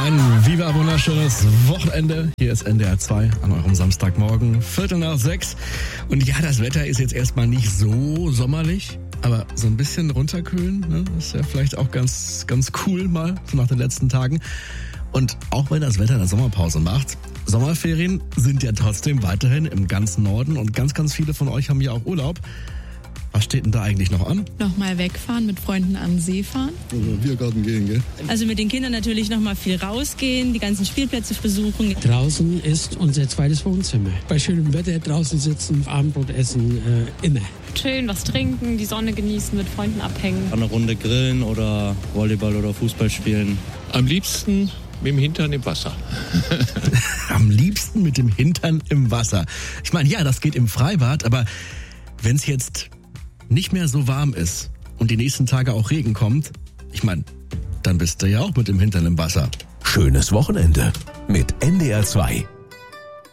Ein Viva wunderschönes Wochenende. Hier ist NDR 2 an eurem Samstagmorgen, 5:45. Und ja, das Wetter ist jetzt erstmal nicht so sommerlich, aber so ein bisschen runterkühlen, ne? Ist ja vielleicht auch ganz cool mal, so nach den letzten Tagen. Und auch wenn das Wetter eine Sommerpause macht, Sommerferien sind ja trotzdem weiterhin im ganzen Norden und ganz viele von euch haben ja auch Urlaub. Was steht denn da eigentlich noch an? Nochmal wegfahren, mit Freunden an den See fahren. Also Biergarten gehen, gell? Also mit den Kindern natürlich nochmal viel rausgehen, die ganzen Spielplätze besuchen. Draußen ist unser zweites Wohnzimmer. Bei schönem Wetter draußen sitzen, Abendbrot essen, immer. Schön was trinken, die Sonne genießen, mit Freunden abhängen. Eine Runde grillen oder Volleyball oder Fußball spielen. Am liebsten mit dem Hintern im Wasser. Am liebsten mit dem Hintern im Wasser. Ich meine, ja, das geht im Freibad, aber wenn es jetzt nicht mehr so warm ist und die nächsten Tage auch Regen kommt, ich meine, dann bist du ja auch mit dem Hintern im Wasser. Schönes Wochenende mit NDR 2.